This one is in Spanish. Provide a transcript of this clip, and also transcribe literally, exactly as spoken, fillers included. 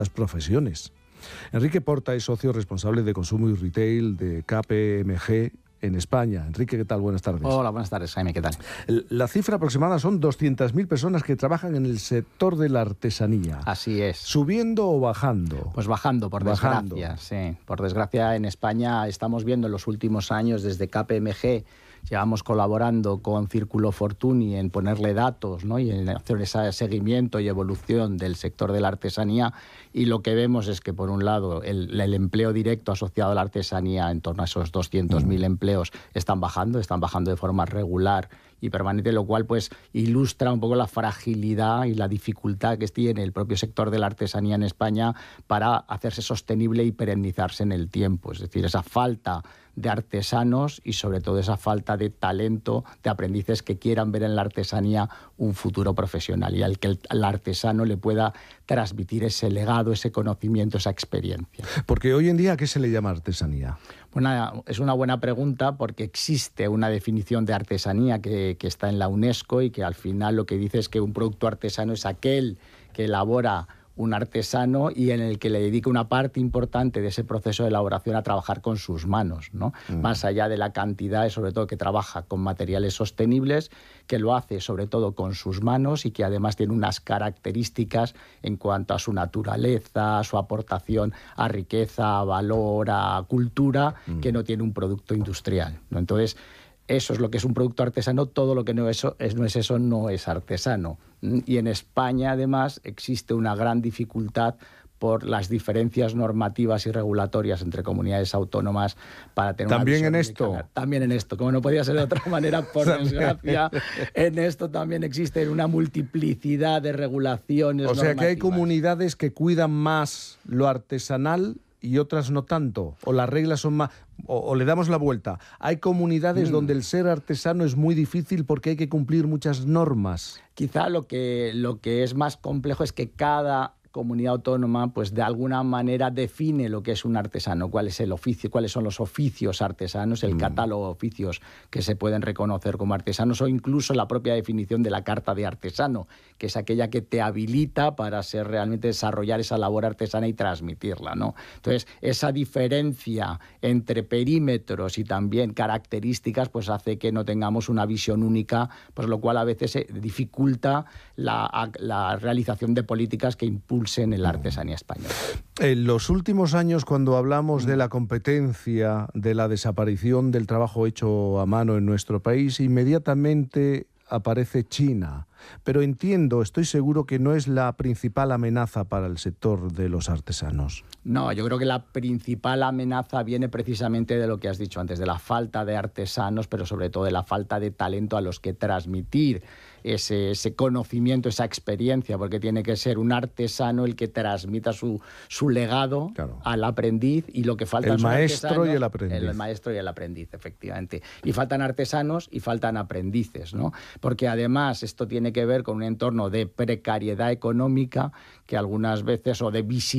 las profesiones. Enrique Porta es socio responsable de consumo y retail de K P M G en España. Enrique, ¿qué tal? Buenas tardes. Hola, buenas tardes, Jaime, ¿qué tal? La cifra aproximada son doscientas mil personas que trabajan en el sector de la artesanía. Así es. ¿Subiendo o bajando? Pues bajando, por bajando. desgracia, sí. Por desgracia, en España estamos viendo en los últimos años, desde K P M G, llevamos colaborando con Círculo Fortuny en ponerle datos, ¿no? Y en hacer ese seguimiento y evolución del sector de la artesanía, y lo que vemos es que, por un lado, el, el empleo directo asociado a la artesanía, en torno a esos doscientos mil mm. empleos, están bajando, están bajando de forma regular y permanente, lo cual pues ilustra un poco la fragilidad y la dificultad que tiene el propio sector de la artesanía en España para hacerse sostenible y perennizarse en el tiempo. Es decir, esa falta de artesanos y sobre todo esa falta de talento, de aprendices que quieran ver en la artesanía un futuro profesional y al que el, el artesano le pueda transmitir ese legado, ese conocimiento, esa experiencia. Porque hoy en día, ¿a qué se le llama artesanía? Bueno, es una buena pregunta porque existe una definición de artesanía que, que está en la UNESCO y que al final lo que dice es que un producto artesano es aquel que elabora un artesano y en el que le dedica una parte importante de ese proceso de elaboración a trabajar con sus manos, ¿no? Uh-huh. Más allá de la cantidad, y sobre todo que trabaja con materiales sostenibles, que lo hace sobre todo con sus manos y que además tiene unas características en cuanto a su naturaleza, a su aportación a riqueza, a valor, a cultura, uh-huh. que no tiene un producto industrial, ¿no? Entonces, eso es lo que es un producto artesano, todo lo que no es, es, no es eso no es artesano. Y en España, además, existe una gran dificultad por las diferencias normativas y regulatorias entre comunidades autónomas para tener ¿También una en esto? También en esto, como no podía ser de otra manera, por desgracia, en esto también existe una multiplicidad de regulaciones O sea normativas. que hay comunidades que cuidan más lo artesanal y otras no tanto, o las reglas son más, o, o le damos la vuelta. Hay comunidades mm. donde el ser artesano es muy difícil porque hay que cumplir muchas normas. Quizá lo que, lo que es más complejo es que cada comunidad autónoma, pues de alguna manera define lo que es un artesano, cuál es el oficio, cuáles son los oficios artesanos, el mm. catálogo de oficios que se pueden reconocer como artesanos, o incluso la propia definición de la carta de artesano, que es aquella que te habilita para ser realmente desarrollar esa labor artesana y transmitirla, ¿no? Entonces, esa diferencia entre perímetros y también características, pues hace que no tengamos una visión única, pues lo cual a veces dificulta la, la realización de políticas que impulsan en la artesanía española. En los últimos años, cuando hablamos de la competencia, de la desaparición del trabajo hecho a mano en nuestro país, inmediatamente aparece China. Pero entiendo, estoy seguro que no es la principal amenaza para el sector de los artesanos. No, yo creo que la principal amenaza viene precisamente de lo que has dicho antes, de la falta de artesanos, pero sobre todo de la falta de talento a los que transmitir ese, ese conocimiento, esa experiencia, porque tiene que ser un artesano el que transmita su, su legado claro. al aprendiz, y lo que falta el maestro y el aprendiz. El maestro y el aprendiz, efectivamente. Y faltan artesanos y faltan aprendices, ¿no? Porque además esto tiene que ver con un entorno de precariedad económica que algunas veces, o de visibilidad,